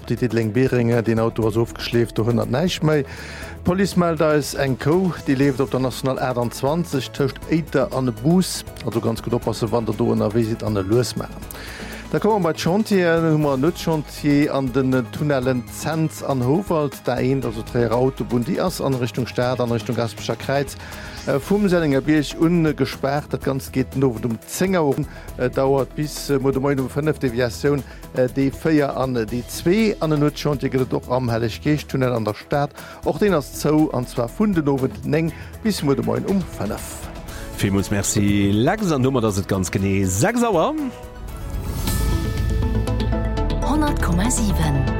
die Diedling Beringe, den Auto was aufgeschläft, 100 nicht mehr. Policemelder ist ein Co, die lebt auf der National 20 töcht Eiter an den Bus, also ganz gut oppassen, wann der do in der Visit an der Los machen. Da kommen wir bei Chantier, Nummer nicht Chantier an den Tunnelen Zenz an Howald, da ein, also drei Autobahn, die erst an Richtung Stadt, an Richtung Gaspischer Kreuz, vom Sellinger Birch ungesperrt, das Ganze geht nur um 10 Uhr, dauert bis um 5 Deviation, die 4 an die 2 an den Nutschantier geht doch am Helligkeitstunnel an der Stadt, auch den als Zoo, und zwar von den Oben Neng bis um 5. Vielmals merci, langsam Nummer, das ist ganz genau 6 Uhr. 100,7.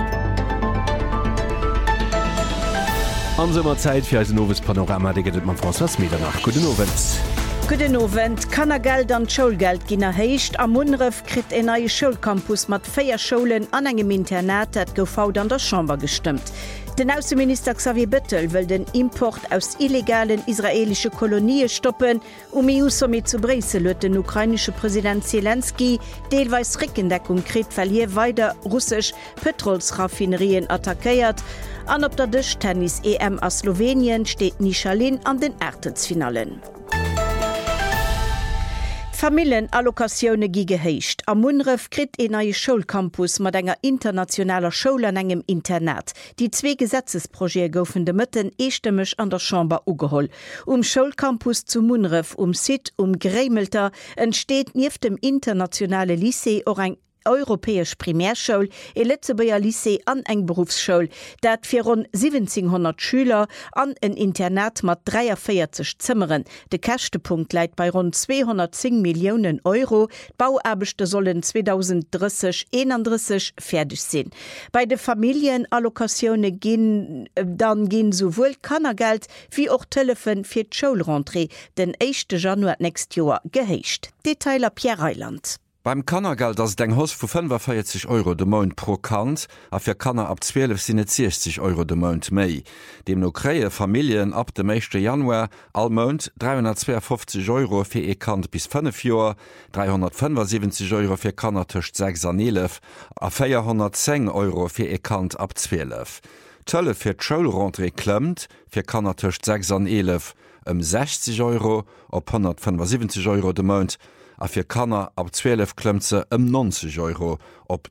An Sommerzeit für ein neues Panorama, da geht man François Medernach. Guten Abend. Guten Abend. Kannergeld an Schulgeld ginn erhéicht. Am Munref krit en neue Schulcampus mat 4 Schulen an engem Internat, dat goufhaut an der Chamber gestimmt. Den Außenminister Xavier Bettel will den Import aus illegalen israelische Kolonien stoppen. EU-Summit zu Brüssel huet den ukrainische Präsident Zelensky deelweis Rückendeckung krit, weil hier weiter russisch Petrolsraffinerien attackiert. An op der Tischtennis-EM aus Slowenien steht Nichalin an den Ertelsfinalen. Familienallokationune gi gehéicht. Am Munref krit en neue Schulcampus mat enger internationaler Schule an engem Internat. Die 2 Gesetzesprojekte goufen de Mëtten eestemmech an der Chamber ugeholl. Schulcampus zu Munref, Sid, Grämelter entsteht nief dem internationale Lycée or eng europäesch Primärschule, e Letzebauer Lycée an eng Berufsschule, dat fir rund 1700 Schüler an ein Internat mat 43 Zimmeren. De Kächtepunkt leit bei rund 210 Millionen Euro. Bauarbechte sollen 2030 fertig sein. Bei de Familienallokationune gin sowohl Kannergeld wie auch Telefon fir d' Schulrentrée den 1. Januar nächst Jahr gehéicht. Detailer Pierre Reiland. Beim Kannergeld ass deng Haus vu 45 Euro de Mount pro Kant, a fir Kanner ab 12 sinnet 60 Euro de Mount méi. Dem no kréie Familien ab dem 1. Januar all Mount 352 Euro fir e Kant bis 5 Joer, 375 Euro fir Kanner tëcht 6 an 11, a 410 Euro fir e Kant ab 12. Tëlle fir d'Schulrentrée klëmmt, fir Kanner tëcht 6 an 11, 60 Euro op 175 Euro de Mount, a fir Kanner ab 12 klëmze 90 Euro op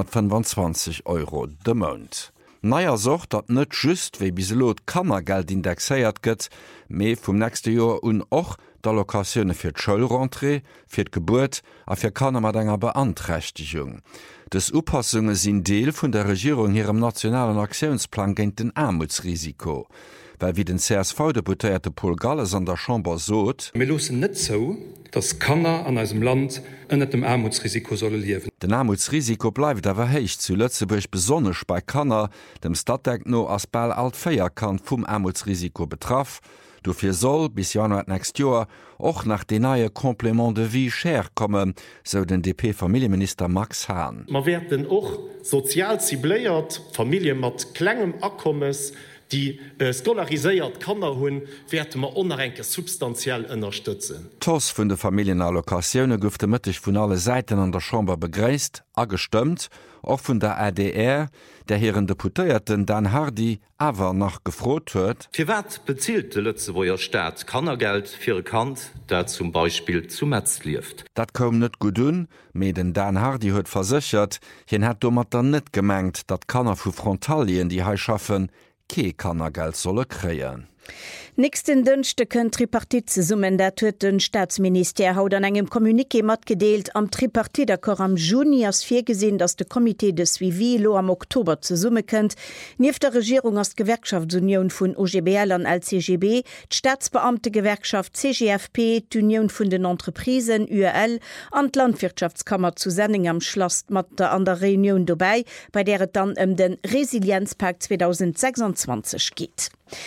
325 Euro de Mount. Neier socht dat net just wéi biselot Kannergeld indexéiert gëtt, méi vum nächste Joer un och d'Allokationune fir d'Schulrentrée, fir d'Geburt a fir Kanner mat enger Beanträchtigung. Des Upassunge sinn Deel vun der Regierung hirem nationalen Aktionsplan géint den Armutsrisiko. Weil wie den CSV-Deputierte Paul Galles an der Chamber sot: Wir losen net so, dass Kanner an unserem Land ënnet dem Armutsrisiko solle liewen. Den Armutsrisiko bleibt awer héich zu Lützeburg besonnech bei Kanner, dem Stadtdeck no as Ball alt Féierkant vum Armutsrisiko betraff. Dofir soll bis Januar nächst Jahr och nach de neue Komplement de vie cher kommen, so den DP-Familienminister Max Hahn. Man werden och sozial zibléiert, Familien mat klengem Akkommes, die dollariséiert Kanner hunn, werden man onerrenke substanziell unterstützen. Toss vun de Familienallokationune goufte mëttech vun alle Seiten an der Chamber begréist, agestimmt, auch vun der ADR, der heren Deputierten Dan Hardy awer nach gefrot huet. Für wat bezielt de Lützeburger Staat Kannergeld fir Kant, der zum Beispiel zu Metz lieft? Dat kom net gut un, me den Dan Hardy huet versichert, hien hat dommer dann net gemengt, dat Kanner vu Frontalien die hei schaffen, ke Kannergeld solle kreien. Nächsten Dünchte können Tripartit summen, dat huet den Staatsminister haut an engem Kommuniqué mat gedeelt. Am Tripartit-Akkor am Juni as gesehen, dass de Komitee de Suivi lo am Oktober zu summe könnt. Nief der Regierung as Gewerkschaftsunion vun OGBL an LCGB, Staatsbeamte-Gewerkschaft CGFP, d'Union vun den Entreprisen URL an Landwirtschaftskammer zu Sending am Schloss mat an der Reunion dabei, bei der es dann den Resilienzpakt 2026 geht.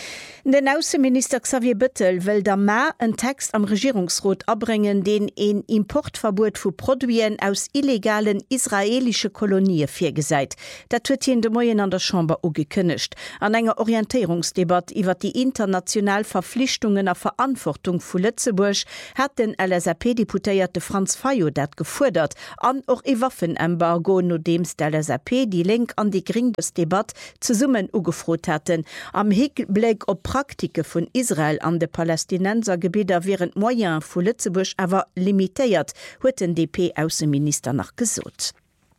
Den Außenminister Xavier Bettel will der Mai einen Text am Regierungsrat abbringen, den ein Importverbot für Produkte aus illegalen israelischen Kolonien vorgesehen. Das wird hier in der Morgen an der Chambre auch gekündigt. An einer Orientierungsdebatte über die internationalen Verpflichtungen und Verantwortung von Lützeburg hat den LSAP-Deputierte Franz Fayo das gefordert, an auch ein Waffenembargo, nachdem der LSAP die Link an die Gründes-Debatte zusammen ugefroht hatten. Am Hinblick auf Praktiken von Israel an de Palästinensergebieter während Moyen vu Lützeburg aber limitiert, huet den DP-Außenminister nach gesot.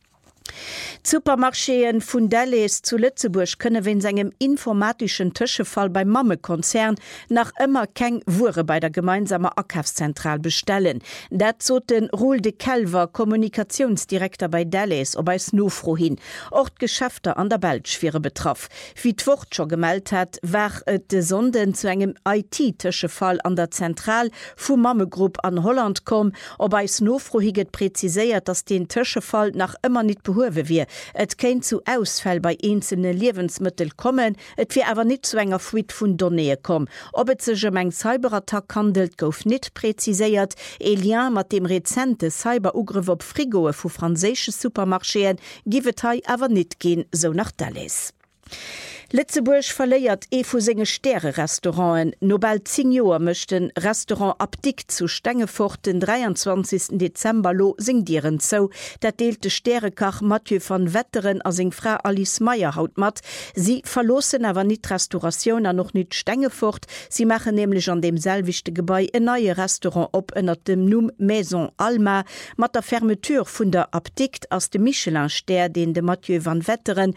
Supermarscheen vun Dalles zu Lützeburg könne wenn segem informatischen Tischefall beim Mammekonzern nach immer keng Wure bei der gemeinsamer Akkaufszentral bestellen. Dat so den Roel de Kelver, Kommunikationsdirektor bei Dalles, ob es nofro hin. Ortgeschäfte an der Belschwere betraff. Wie d'Wort schon gemeldet hat, war de Sonden zu engem IT-Tischefall an der Zentral vu Mammegruppe an Holland kom, ob es nofro higet präzisiert, dass den Tischefall nach immer nicht behoben wie. Et kennt zu Ausfall bei einzelnen Lebensmitteln kommen, et wie aber nicht zu enger Fuite von Données kommen. Ob es sich eng Cyberattack handelt, gouf nicht präzisiert. Lien mit dem rezente Cyberugriff op Frigoe vu französische Supermarscheen givet aber nicht gehen, so nach Dallas. Lützeburg verleiert vu senge Sterre-Restauranten. Nobel 10 Joer möchten Restaurant Abdik zu Stengefurt den 23. Dezember lo singieren zo. Dat deelte Sterrekach Mathieu van Wetteren as eng Frau Alice Meyer haut mat. Sie verlosen aber nicht Restauration an noch nicht Stengefurt. Sie machen nämlich an dem selwichte Gebäi ein neue Restaurant op ënner dem Numm Maison Alma mat der Fermetur vun der Abdik aus dem Michelin-Ster, den de Mathieu van Wetteren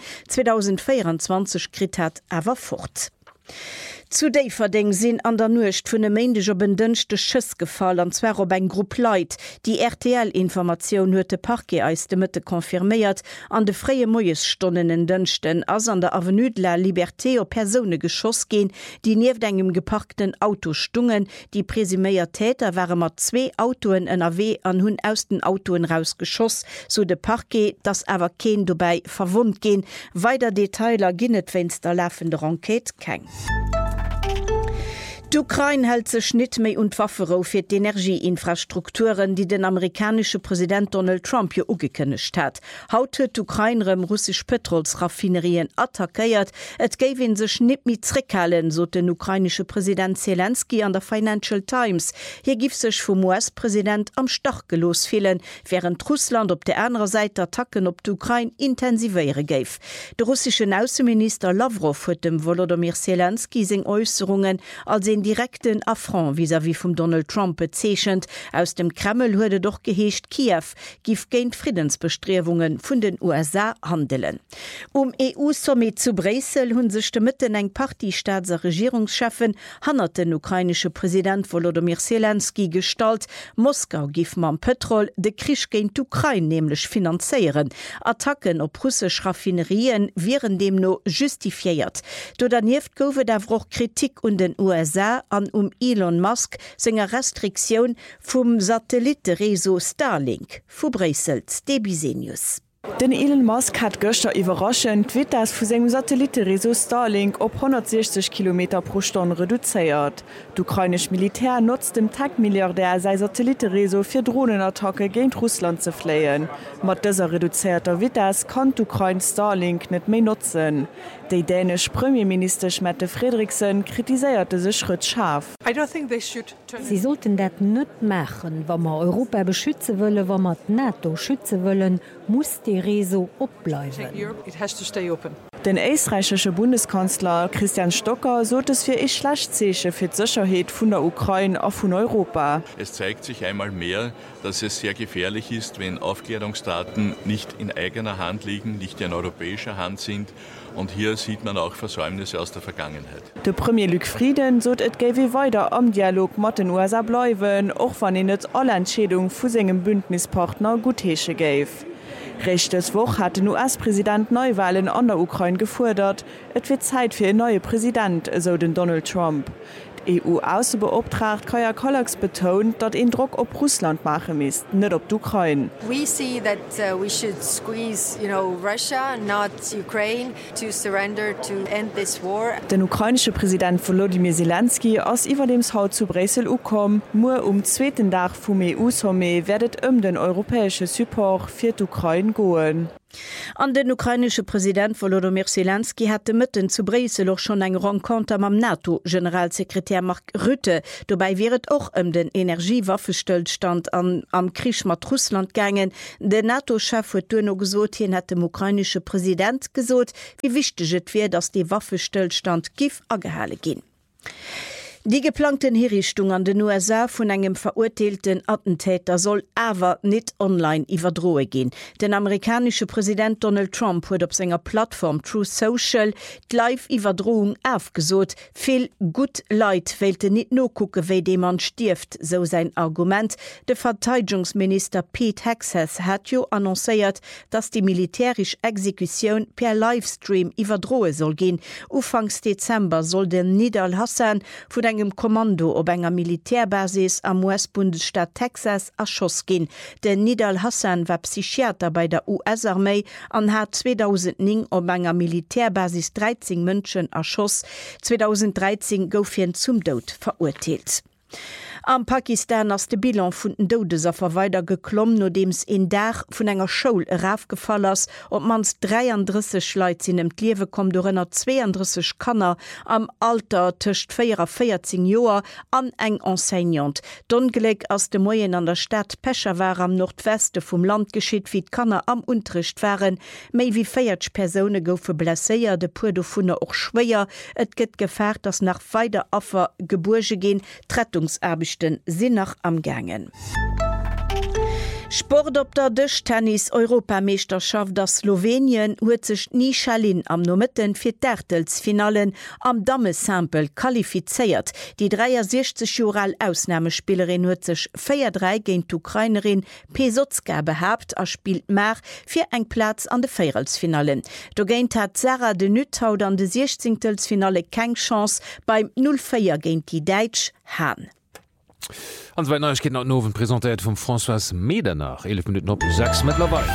2024 hat awer fort. Zu Deiferding sinn an der Nucht vun e méendeg op en dënchte Schëss gefall anzwer op eng Grupp Leiit. Die RTL-Information huet de Parquet eis de Mëtte konfirméiert an de fréie Moiesstonnen en Dënchten ass an der Avenue de la Liberté op Persone geschoss gin, die nieef engem geparkten Auto stungen. Die presüméiert Täter waren mat 2 Autoen NRW an hunn aus den Autoen rausgeschoss, so de Parquet, dats awer keen dobei verwund gin. Weider Detailer ginnet wenns der laufende Enquete keng. D'Ukraine hält sech net méi und Waffero fir d'Energieinfrastrukturen, die den amerikanische Präsident Donald Trump hier ugekënnecht hat. Haut huet d'Ukrainerem russisch Petrolsraffinerien attackéiert, et géwen sech net mit zréckhalen, so den ukrainische Präsident Zelensky an der Financial Times. Hier gif sech vum US-Präsident am Stach gelos fehlen, während Russland op der anderen Seite Attacken op d'Ukraine intensivéiere géif. De russischen Außenminister Lavrov huet dem Volodymyr Zelensky seg Äußerungen als en direkten Affront vis-à-vis vom Donald Trump bezeechend. Aus dem Kreml huede doch geheescht Kiew gif géint Friedensbestrebungen vun den USA handelen. EU-Summit zu Brüssel hunn sech de Mitten eng Partystaatser Regierungschefen hannert den ukrainische Präsident Volodymyr Zelensky stalt. Moskau gif man Petrol de Krisch géint d'Ukraine nämlich finanzieren. Attacken op russsisch Raffinerien wären dem no justifiiert. Do daneft gowe da auch Kritik und den USA an Elon Musk senger Restriktion vum Satellitereso Starlink vu Brüssels Debisenius. Den Elon Musk hat gëchter iwwerraschend Witters vu segem Satellitereso Starlink op 160 km pro Stunde reduzéiert. D'ukrainisch Militär nutzt dem Tagmilliardär sei Satellitereso fir Drohnenattacke géint Russland ze fléien. Mat dëser reduzierter Witters kann d'Ukraine Starlink net méi nutzen. Dei dänisch Premierminister Mette Frederiksen kritiséierte se Schritt scharf. Sie sollten dat net machen, Wa ma Europa beschütze wëlle, wa mat NATO schütze wëllen, muss die Reso opbleiwen. Den österreichische Bundeskanzler Christian Stocker sot es fir e Schlachtzesche fir d'Sicherheet vun der Ukraine a vun Europa. Es zeigt sich einmal mehr, dass es sehr gefährlich ist, wenn Aufklärungsdaten nicht in eigener Hand liegen, nicht in europäischer Hand sind. Und hier sieht man auch Versäumnisse aus der Vergangenheit. Der Premier Luc Frieden sot et géwe weiter am Dialog mat den USA bleiwen, och wann en net alle Entschädung vu segem Bündnispartner Guthesche géif. Rechtes Woch hat den US-Präsident Neuwahlen an der Ukraine gefordert. Et wird Zeit für ein neuer Präsident, so den Donald Trump. EU-Außenbeobtracht Kaja Kallas betont, dat en Druck op Russland mache mis, net op d'Ukraine. We see that we should squeeze, Russia, not Ukraine, to surrender to end this war. Den ukrainische Präsident Volodymyr Zelensky ass iwwer dems Haut zu Brüssel ukom, nur zweiten Dach vum EU-Somme werdet den europäische Support fir d'Ukraine goen. An den ukrainische Präsident Volodymyr Zelensky hatte Mëtten zu Brüssel auch schon eng Rencontre am NATO-Generalsekretär Mark Rutte. Dabei wäret auch den Energiewaffestillstand am Krieg mit Russland gegangen. Der NATO-Chef hat no gesot, hin hat dem ukrainische Präsident gesot, wie wichtig es wäre, dass die Waffestillstand gif agehale gehen. Die geplanten Hinrichtung an den USA vun engem verurteilten Attentäter soll awer net online iwwerdroe gin. Den amerikanische Präsident Donald Trump huet op senger Plattform Truth Social d'Live-Iwwerdroung aufgesot. Viel gut Leiit wählte net no kucke, wéi de man stift, so sein Argument. De Verteidigungsminister Pete Hegseth hat jo annoncéiert, dass die militärisch Exekution per Livestream iwwerdroe soll gin. Ufangs Dezember soll den Nidal Hassan vu engem Kommando op enger Militärbasis am US-Bundesstaat Texas erschoss gin. Den Nidal Hassan war Psychiater bei der US-Armee an hat 2009 op enger Militärbasis 13 Mënschen erschoss. 2013 goufien zum Tod verurteilt. Am Pakistan ass de Bilan vun den Todesopfer weiter geklomm, no dems en Dach vun enger Schoul raufgefallen ass, op mans 33 Leiit sinn em Liewe kom dorënner 32 Kanner am Alter tëcht 14 Joer an eng Enseignant. D'Ongelek ass de Moien an der Stadt Peshawar am Nordweste vum Land geschiet, wie d'Kanner am Unterricht waren. Méi wie 40 Persone goufe blesséier, de puer do vunne och schwéier. Et gëtt gefährt, dass nach weiter Affer Geburge gin, Rettungsarbeiten sind noch am Gangen. Sport op der Tischtennis-Europameisterschaft der Slowenien huet sich Nishalin am Nomitten fir d'Ärtelsfinalen am Damesample qualifiziert. Die 63-Jural Ausnahmespielerin huet sich 4-3 gegen d'Ukrainerin Pesotska behabt, spielt Mar fir eng Platz an de Feierelsfinalen. Dogéint hat Sarah de Nüthaut an de 16. Finale keng Chance beim 0-4 gegen die Deitsch Hahn. An zwei Neuigkeiten an Noven präsentiert von François Medernach, 11 Minuten op 6 mittlerweile.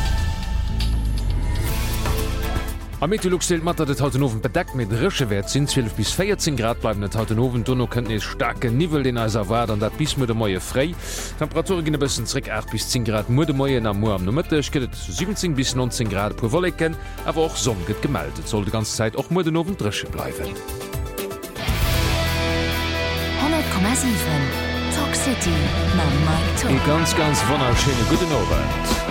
Am Meteorolog stellt mat, dat et Hautenoven bedeckt mit Rëschewert sinn 12 bis 14 Grad bleiben et Hautenoven Donno kënnt e starke Nivel den als erwar, an dat bis Mude Moie frei. Temperatur ginne bëssen zréck 8 bis 10 Grad Mude Moien am Mo am no Mëttech gëtt 17 bis 19 Grad pu Wollecken, awer och Sonn gëtt gemeldet. Soll de ganze Zeit och Mudenoven dresche bleiwen. 100,7 Talk City, ma Mike Talk. E ganz wonnerschöne gute Abend.